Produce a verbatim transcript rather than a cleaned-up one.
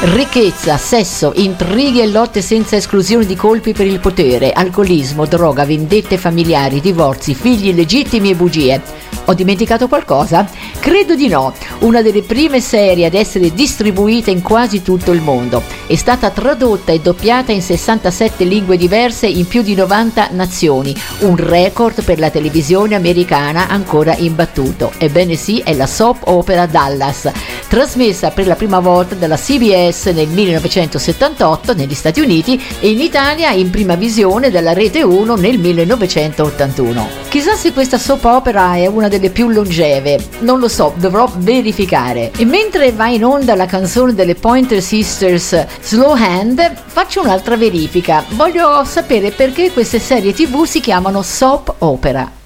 Ricchezza, sesso, intrighi e lotte senza esclusione di colpi per il potere, alcolismo, droga, vendette familiari, divorzi, figli illegittimi e bugie. Ho dimenticato qualcosa? Credo di no. Una delle prime serie ad essere distribuita in quasi tutto il mondo. È stata tradotta e doppiata in sessantasette lingue diverse in più di novanta nazioni, un record per la televisione americana ancora imbattuto. Ebbene sì, è la soap opera Dallas, trasmessa per la prima volta dalla C B S nel millenovecentosettantotto negli Stati Uniti e in Italia in prima visione dalla Rete uno nel millenovecentottantuno. Chissà se questa soap opera è una delle più longeve, non lo so, dovrò verificare. E mentre va in onda la canzone delle Pointer Sisters Slow Hand, faccio un'altra verifica. Voglio sapere perché queste serie tv si chiamano soap opera.